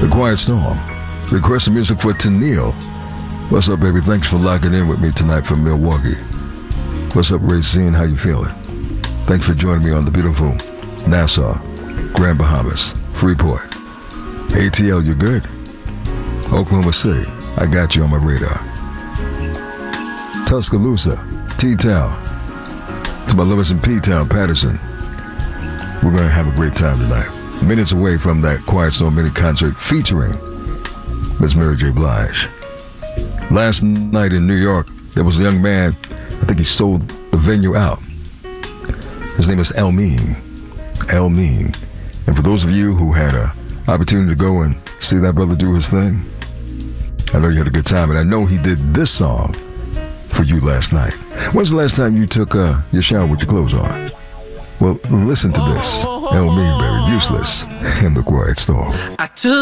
The Quiet Storm. Requesting music for Tennille. What's up, baby? Thanks for locking in with me tonight from Milwaukee. What's up, Racine? How you feeling? Thanks for joining me on the beautiful Nassau, Grand Bahamas, Freeport. ATL, you good? Oklahoma City, I got you on my radar. Tuscaloosa, T-Town. To my lovers in P-Town, Patterson. We're going to have a great time tonight. Minutes away from that Quiet Storm mini concert featuring Miss Mary J. Blige. Last night in New York, there was a young man, I think he stole the venue out. His name is El Mean. El Mean. And for those of you who had an opportunity to go and see that brother do his thing, I know you had a good time, and I know he did this song for you last night. When's the last time you took your shower with your clothes on? Well, listen to this. El Mean, baby, Useless in the Quiet Storm. I took